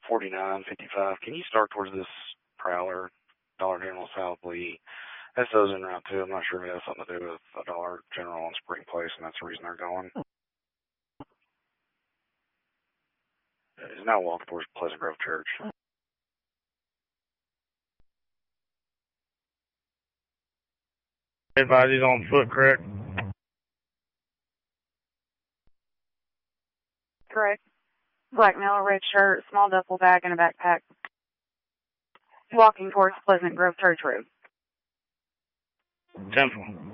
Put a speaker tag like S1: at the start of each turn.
S1: 4955. Can you start towards this Prowler, Dollar General South Lee? That's those in Route 2. I'm not sure if it has something to do with a Dollar General and Spring Place, and that's the reason they're going. He's now walking towards Pleasant Grove Church.
S2: Advise he's on foot, correct?
S3: Correct. Black male, red shirt, small duffel bag, and a backpack. Walking towards Pleasant Grove Church Road.
S2: 10-4.